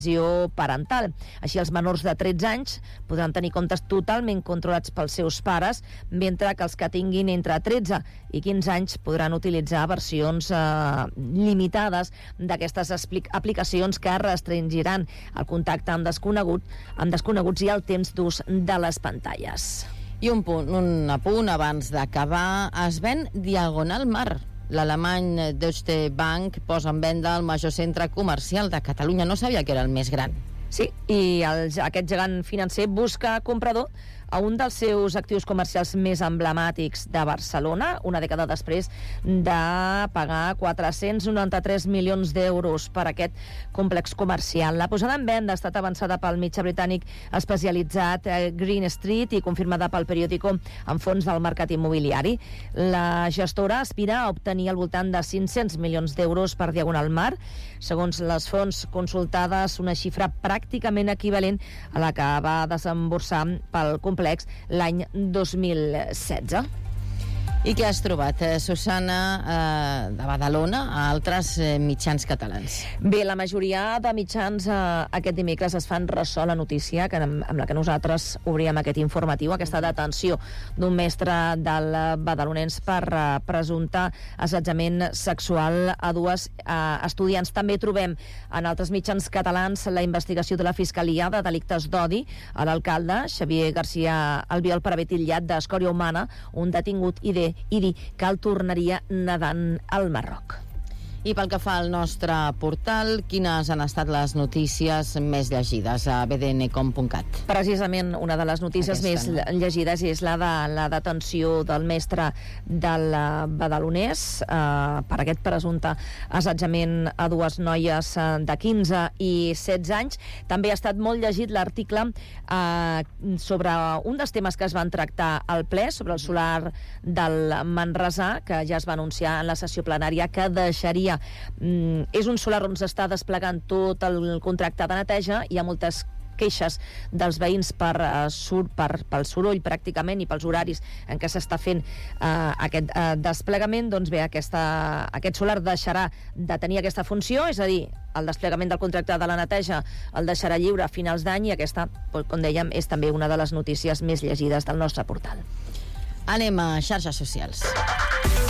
parental. Així, els menors de 13 anys podran tenir comptes totalment controlats pels seus pares, mentre que els que tinguin entre 13 i 15 anys podran utilitzar versions limitades d'aquestes aplicacions que restringiran el contacte amb desconeguts i el temps d'ús de les pantalles. I un apunt abans d'acabar. Es ven Diagonal Mar. L'alemany Deutsche Bank posa en venda el major centre comercial de Catalunya. No sabia que era el més gran. Sí, i aquest gegant financer busca comprador a un dels seus actius comercials més emblemàtics de Barcelona, una dècada després de pagar 493 milions d'euros per aquest complex comercial. La posada en venda ha estat avançada pel mitjà britànic especialitzat Green Street i confirmada pel periòdico en fons del mercat immobiliari. La gestora aspira a obtenir al voltant de 500 milions d'euros per Diagonal Mar. Segons les fonts consultades, una xifra pràcticament equivalent a la que va desemborsar pel complex l'any 2016. I què has trobat, Susana, de Badalona a altres mitjans catalans? Bé, la majoria de mitjans aquest dimecres es fan ressò la notícia amb la que nosaltres obríem aquest informatiu, aquesta detenció d'un mestre del badalonens per presumpte assetjament sexual a dues estudiants. També trobem en altres mitjans catalans la investigació de la Fiscalia de Delictes d'Odi a l'alcalde Xavier García Albiol per haver titllat d'escòria humana un detingut i dir que el tornaria nedant al Marroc. I pel que fa al nostre portal, quines han estat les notícies més llegides a bdncom.cat? Precisament una de les notícies més llegides és la de la detenció del mestre del badalonès per aquest presumpte assetjament a dues noies de 15 i 16 anys. També ha estat molt llegit l'article sobre un dels temes que es van tractar al ple, sobre el solar del Manresà, que ja es va anunciar en la sessió plenària que deixaria. És un solar on s'està desplegant tot el contracte de neteja. Hi ha moltes queixes dels veïns pel soroll pràcticament i pels horaris en què s'està fent aquest desplegament. Doncs bé, aquest solar deixarà de tenir aquesta funció, és a dir, el desplegament del contracte de la neteja el deixarà lliure a finals d'any, i aquesta, com dèiem, és també una de les notícies més llegides del nostre portal. Anem a xarxes socials.